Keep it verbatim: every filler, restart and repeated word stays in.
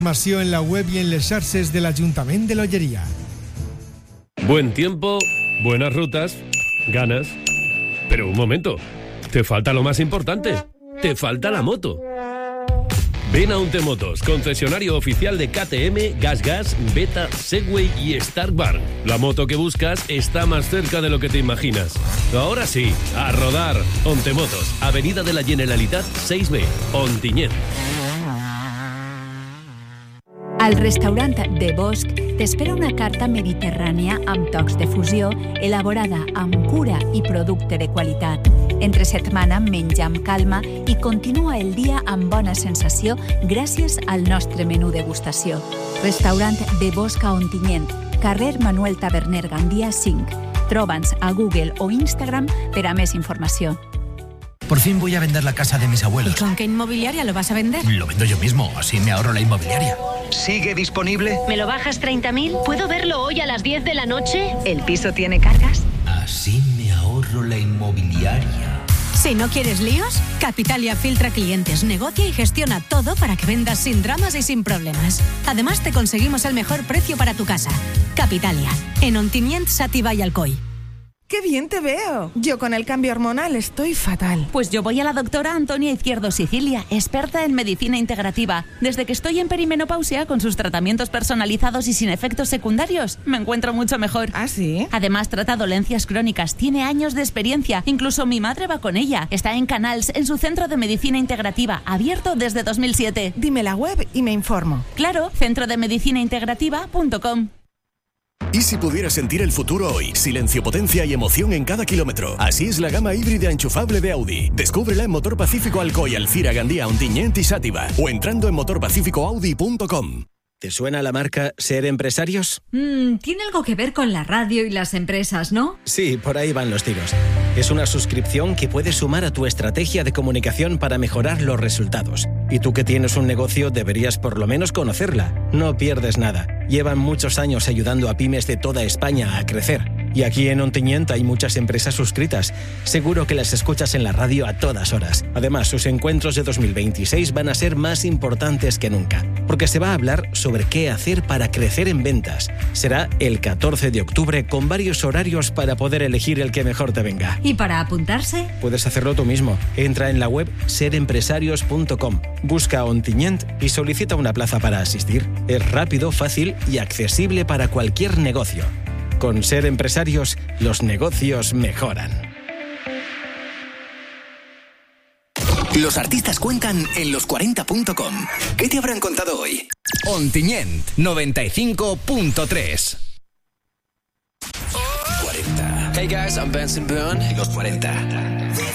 Informació en la web i en les xarxes de l'Ajuntament de l'Olleria. Buen tiempo, buenas rutas, ganas. Pero un momento, te falta lo más importante, te falta la moto. Ven a Untemotos, concesionario oficial de K T M, Gas Gas, Beta, Segway y Stark Barn. La moto que buscas está más cerca de lo que te imaginas. Ahora sí, a rodar. Untemotos, Avenida de la Generalitat seis B, Ontinyent. Al restaurant de Bosch t'espera una carta mediterrània amb tocs de fusió, elaborada amb cura i producte de qualitat. Entre setmana menja amb calma i continua el dia amb bona sensació gràcies al nostre menú degustació. Restaurant de Bosch a Ontinyent, carrer Manuel Taberner Gandia cinc. Troba'ns a Google o Instagram per a més informació. Por fin voy a vender la casa de mis abuelos. ¿Y con qué inmobiliaria lo vas a vender? Lo vendo yo mismo, así me ahorro la inmobiliaria. ¿Sigue disponible? ¿Me lo bajas treinta mil? ¿Puedo verlo hoy a las diez de la noche? ¿El piso tiene cargas? Así me ahorro la inmobiliaria. Si no quieres líos, Capitalia filtra clientes, negocia y gestiona todo para que vendas sin dramas y sin problemas. Además, te conseguimos el mejor precio para tu casa. Capitalia, en Ontinyent, Xàtiva y Alcoi. ¡Qué bien te veo! Yo con el cambio hormonal estoy fatal. Pues yo voy a la doctora Antonia Izquierdo Sicilia, experta en medicina integrativa. Desde que estoy en perimenopausia, con sus tratamientos personalizados y sin efectos secundarios, me encuentro mucho mejor. ¿Ah, sí? Además, trata dolencias crónicas, tiene años de experiencia. Incluso mi madre va con ella. Está en Canals, en su centro de medicina integrativa, abierto desde dos mil siete. Dime la web y me informo. Claro, centro de medicina integrativa punto com. ¿Y si pudieras sentir el futuro hoy? Silencio, potencia y emoción en cada kilómetro. Así es la gama híbrida enchufable de Audi. Descúbrela en Motor Pacífico Alcoy, Alcira, Gandía, Ontinyent y Xàtiva. O entrando en motor pacífico audi punto com. ¿Te suena la marca Ser Empresarios? Mm, tiene algo que ver con la radio y las empresas, ¿no? Sí, por ahí van los tiros. Es una suscripción que puedes sumar a tu estrategia de comunicación para mejorar los resultados. Y tú que tienes un negocio deberías por lo menos conocerla. No pierdes nada. Llevan muchos años ayudando a pymes de toda España a crecer. Y aquí en Ontinyent hay muchas empresas suscritas. Seguro que las escuchas en la radio a todas horas. Además, sus encuentros de dos mil veintiséis van a ser más importantes que nunca. Porque se va a hablar sobre qué hacer para crecer en ventas. Será el catorce de octubre con varios horarios para poder elegir el que mejor te venga. ¿Y para apuntarse? Puedes hacerlo tú mismo. Entra en la web ser empresarios punto com. Busca Ontinyent y solicita una plaza para asistir. Es rápido, fácil y accesible para cualquier negocio. Con Ser Empresarios, los negocios mejoran. Los artistas cuentan en los cuarenta punto com. ¿Qué te habrán contado hoy? Ontinyent, noventa y cinco punto tres. cuarenta. Hey guys, I'm Benson Boone. Los cuarenta.